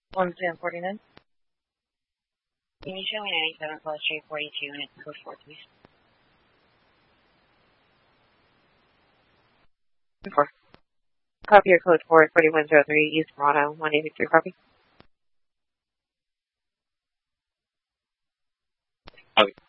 11049. Can you show me 97 plus Street 42 and it's code 4, please? 4. Copy your code 4, 4103, East Toronto, 183 copy. Okay.